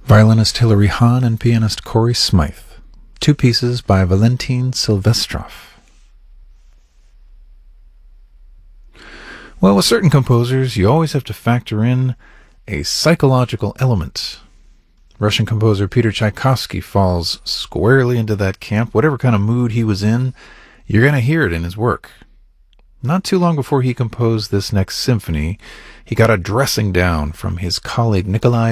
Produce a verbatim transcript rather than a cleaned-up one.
Violinist Hilary Hahn and pianist Corey Smythe. Two pieces by Valentin Silvestrov. Well, with certain composers, you always have to factor in a psychological element. Russian composer Peter Tchaikovsky falls squarely into that camp. Whatever kind of mood he was in, you're going to hear it in his work. Not too long before he composed this next symphony, he got a dressing down from his colleague Nikolai